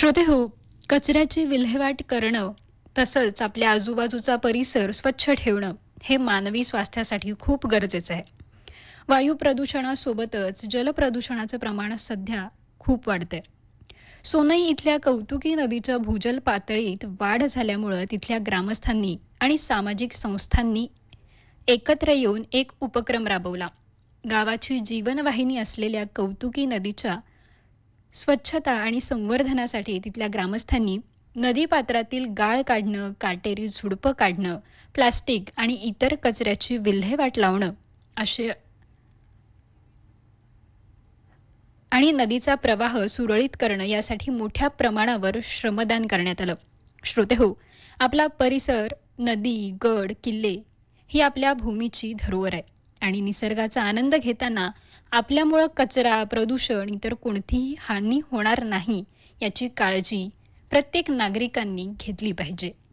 श्रोते हो, कचऱ्याची विल्हेवाट करणं, तसंच आपल्या आजूबाजूचा परिसर स्वच्छ ठेवणं, हे मानवी स्वास्थ्यासाठी खूप गरजेचं आहे. वायू प्रदूषणासोबतच जलप्रदूषणाचं प्रमाण सध्या खूप वाढतंय. सोनई इथल्या कौतुकी नदीच्या भूजल पातळीत वाढ झाल्यामुळं तिथल्या ग्रामस्थांनी आणि सामाजिक संस्थांनी एकत्र येऊन एक उपक्रम राबवला. गावाची जीवनवाहिनी असलेल्या कौतुकी नदीच्या स्वच्छता आणि संवर्धनासाठी तिथल्या ग्रामस्थांनी नदीपात्रातील गाळ काढणं, काटेरी झुडपं काढणं, प्लास्टिक आणि इतर कचऱ्याची विल्हेवाट लावणं असे आणि नदीचा प्रवाह सुरळीत करणं यासाठी मोठ्या प्रमाणावर श्रमदान करण्यात आलं. श्रोते हो, आपला परिसर, नदी, गड, किल्ले ही आपल्या भूमीची धरोहर आहे आणि निसर्गाचा आनंद घेताना आपल्यामुळं कचरा, प्रदूषण, इतर कोणतीही हानी होणार नाही याची काळजी प्रत्येक नागरिकांनी घेतली पाहिजे.